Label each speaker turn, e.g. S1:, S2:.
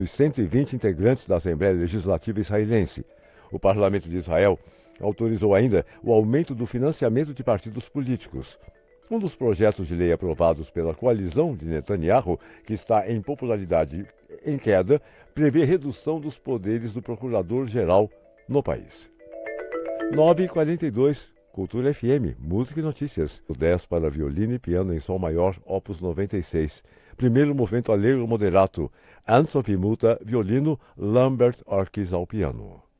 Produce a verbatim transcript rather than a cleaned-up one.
S1: Os cento e vinte integrantes da Assembleia Legislativa israelense. O Parlamento de Israel autorizou ainda o aumento do financiamento de partidos políticos. Um dos projetos de lei aprovados pela coalizão de Netanyahu, que está em popularidade em queda, prevê redução dos poderes do procurador-geral no país. nove e quarenta e dois, Cultura F M, Música e Notícias. O dez para violino e piano em sol maior, opus noventa e seis. Primeiro movimento allegro moderato, Anne-Sophie Mutter, violino, Lambert Orkis ao piano.